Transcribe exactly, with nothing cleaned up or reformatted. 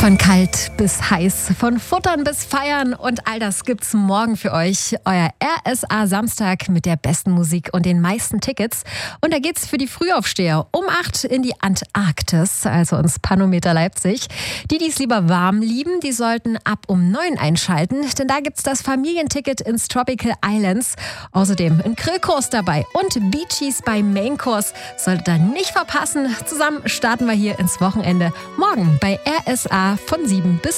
Von kalt bis heiß, von Futtern bis Feiern und all das gibt's morgen für euch. Euer R S A Samstag mit der besten Musik und den meisten Tickets. Und da geht's für die Frühaufsteher um acht in die Antarktis, also ins Panometer Leipzig. Die, die es lieber warm lieben, die sollten ab um neun einschalten, denn da gibt's das Familienticket ins Tropical Islands. Außerdem ein Grillkurs dabei und Beachies beim Mainkurs. Solltet ihr nicht verpassen. Zusammen starten wir hier ins Wochenende. Morgen bei R S A von sieben bis